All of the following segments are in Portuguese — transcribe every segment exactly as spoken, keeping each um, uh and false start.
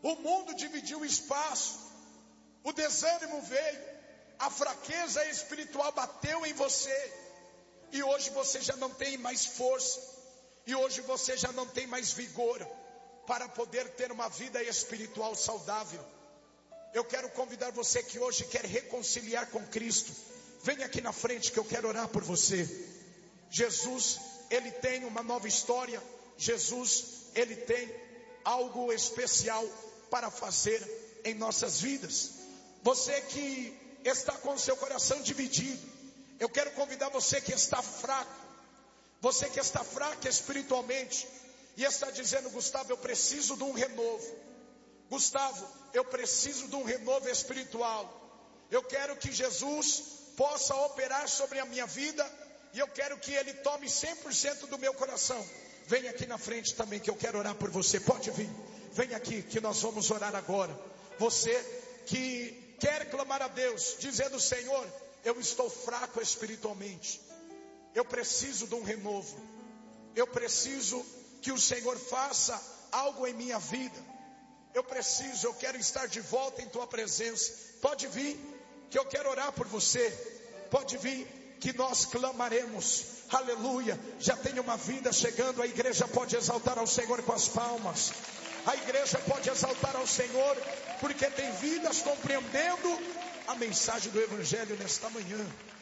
O mundo dividiu o espaço, o desânimo veio, a fraqueza espiritual bateu em você, e hoje você já não tem mais força, e hoje você já não tem mais vigor para poder ter uma vida espiritual saudável. Eu quero convidar você que hoje quer reconciliar com Cristo. Venha aqui na frente que eu quero orar por você. Jesus, Ele tem uma nova história. Jesus, Ele tem algo especial para fazer em nossas vidas. Você que está com o seu coração dividido, eu quero convidar você que está fraco, você que está fraco espiritualmente, e está dizendo: Gustavo, eu preciso de um renovo. Gustavo, eu preciso de um renovo espiritual. Eu quero que Jesus possa operar sobre a minha vida, e eu quero que Ele tome cem por cento do meu coração. Vem aqui na frente também que eu quero orar por você. Pode vir, vem aqui que nós vamos orar agora. Você que quer clamar a Deus, dizendo: Senhor, eu estou fraco espiritualmente, eu preciso de um renovo, eu preciso que o Senhor faça algo em minha vida, eu preciso, eu quero estar de volta em Tua presença. Pode vir, que eu quero orar por você. Pode vir, que nós clamaremos. Aleluia, já tem uma vida chegando. A igreja pode exaltar ao Senhor com as palmas. A igreja pode exaltar ao Senhor, porque tem vidas compreendendo a mensagem do Evangelho nesta manhã.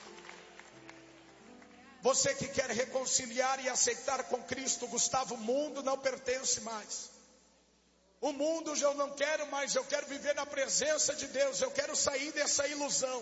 Você que quer reconciliar e aceitar com Cristo: Gustavo, o mundo não pertence mais. O mundo eu não quero mais, eu quero viver na presença de Deus. Eu quero sair dessa ilusão.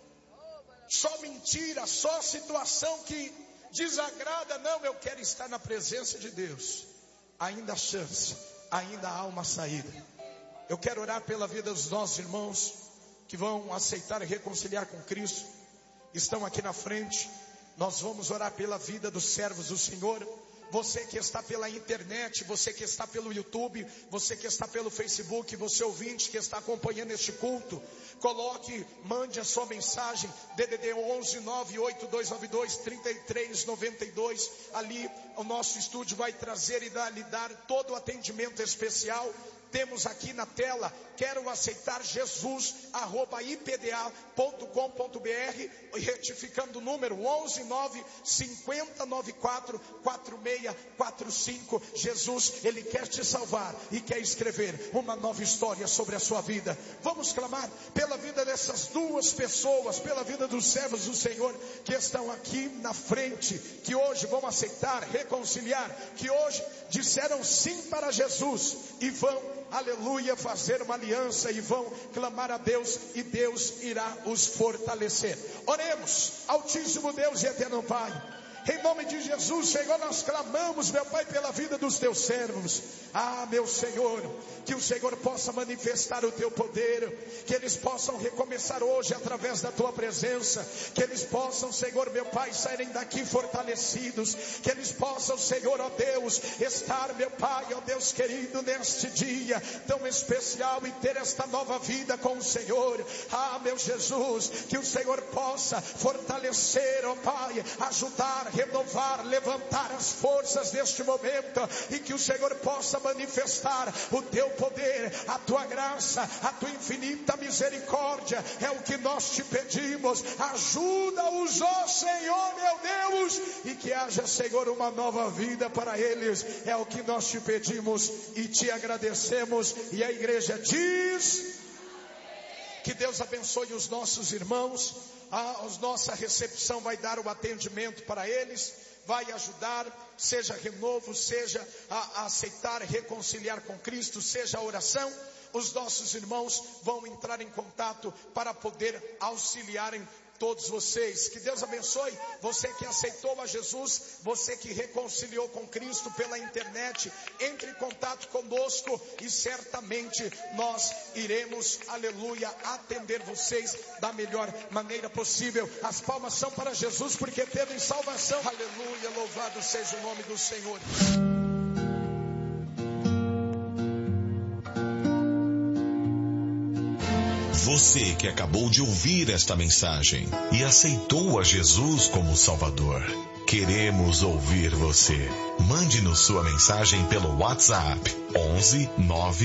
Só mentira, só situação que desagrada. Não, eu quero estar na presença de Deus. Ainda há chance, ainda há uma saída. Eu quero orar pela vida dos nossos irmãos que vão aceitar e reconciliar com Cristo. Estão aqui na frente. Nós vamos orar pela vida dos servos do Senhor. Você que está pela internet, você que está pelo YouTube, você que está pelo Facebook, você ouvinte que está acompanhando este culto, coloque, mande a sua mensagem, D D D onze nove oito dois nove dois três três nove dois. Ali o nosso estúdio vai trazer e dar, lhe dar todo o atendimento especial. Temos aqui na tela: quero aceitar Jesus, arroba i p d a ponto com ponto b r, retificando o número onze nove cinco zero nove quatro quatro seis quatro cinco. Jesus, Ele quer te salvar e quer escrever uma nova história sobre a sua vida. Vamos clamar pela vida dessas duas pessoas, pela vida dos servos do Senhor que estão aqui na frente, que hoje vão aceitar, reconciliar, que hoje disseram sim para Jesus e vão, aleluia, fazer uma aliança e vão clamar a Deus, e Deus irá os fortalecer. Oremos. Altíssimo Deus e eterno Pai, em nome de Jesus, Senhor, nós clamamos, meu Pai, pela vida dos teus servos. Ah, meu Senhor, que o Senhor possa manifestar o teu poder, que eles possam recomeçar hoje através da tua presença, que eles possam, Senhor, meu Pai, saírem daqui fortalecidos, que eles possam, Senhor, ó Deus, estar, meu Pai, ó Deus querido, neste dia tão especial e ter esta nova vida com o Senhor. Ah, meu Jesus, que o Senhor possa fortalecer, ó Pai, ajudar, renovar, levantar as forças deste momento, e que o Senhor possa manifestar o teu poder, a tua graça, a tua infinita misericórdia. É o que nós te pedimos. Ajuda-os, ó Senhor, meu Deus, e que haja, Senhor, uma nova vida para eles. É o que nós te pedimos e te agradecemos. E a igreja diz: que Deus abençoe os nossos irmãos. A, a nossa recepção vai dar o atendimento para eles, vai ajudar, seja renovo, seja a, a aceitar, reconciliar com Cristo, seja a oração. Os nossos irmãos vão entrar em contato para poder auxiliarem todos vocês. Que Deus abençoe você que aceitou a Jesus, você que reconciliou com Cristo pela internet. Entre em contato conosco e certamente nós iremos, aleluia, atender vocês da melhor maneira possível. As palmas são para Jesus, porque teve salvação. Aleluia, louvado seja o nome do Senhor. Você que acabou de ouvir esta mensagem e aceitou a Jesus como Salvador, queremos ouvir você. Mande-nos sua mensagem pelo WhatsApp onze nove